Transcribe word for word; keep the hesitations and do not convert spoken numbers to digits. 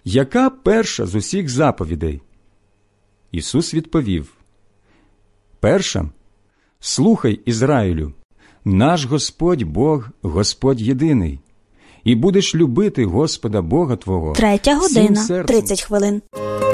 яка перша з усіх заповідей? Ісус відповів: перша – слухай, Ізраїлю, наш Господь Бог, Господь єдиний, і будеш любити Господа Бога твого. Третя година, серцем, тридцять хвилин.